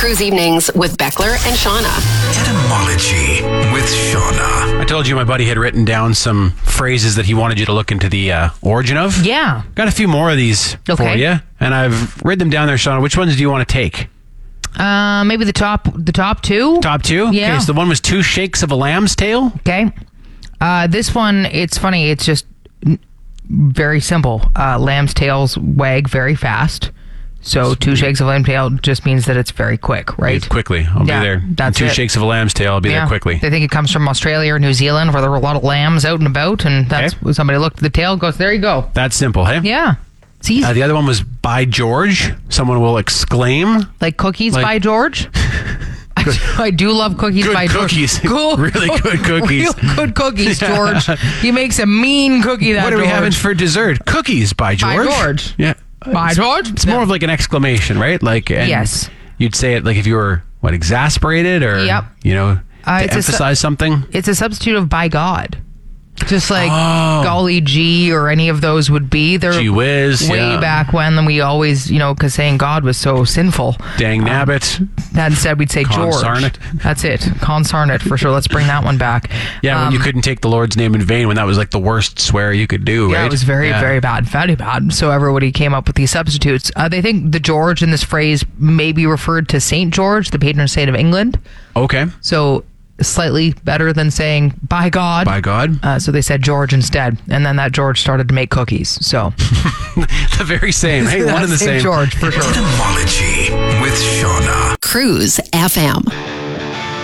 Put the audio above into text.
Cruise Evenings with Beckler and Shauna. Etymology with Shauna. I told you my buddy had written down some phrases that he wanted you to look into the origin of. Yeah. Got a few more of these for Okay. you, and I've written them down there, Shauna. Which ones do you want to take? Maybe the top two. Top two? Yeah. Okay, so the one was 2 shakes of a lamb's tail. Okay. This one, it's funny. It's just very simple. Lamb's tails wag very fast. So 2 shakes of a lamb's tail just means that it's very quick, right? Quickly. I'll Yeah, be there. that's 2 it. shakes of a lamb's tail. I'll be there quickly. They think it comes from Australia or New Zealand where there were a lot of lambs out and about, and that's Okay. when somebody looked at the tail and goes, there you go. That's simple, hey? Yeah. It's easy. The other one was by George. Someone will exclaim. Like cookies like- by George. I do love cookies Good by cookies. George. Cool. Really good cookies. Real good cookies, George. He makes a mean cookie, that What are we George. having for dessert? Cookies by George. George. Yeah. By George? It's more of like an exclamation, right? Like, and Yes. You'd say it like if you were, exasperated or, Yep. to it's a emphasize something. It's a substitute of by God. Just like Oh. golly gee or any of those would be. They're Gee whiz. way yeah. back when we always, because saying God was so sinful. Dang nabbit. That instead we'd say George. Consarnate. That's it. Consarnate for sure. Let's bring that one back. Yeah, when you couldn't take the Lord's name in vain, when that was like the worst swear you could do, Yeah, right? it was very, very bad. Very bad. So everybody came up with these substitutes. They think the George in this phrase may be referred to St. George, the patron saint of England. Okay. So slightly better than saying by God. By God. So they said George instead. And then that George started to make cookies. So The very same. Hey, one and the St. same. George for sure. Etymology with Shauna. Cruise FM.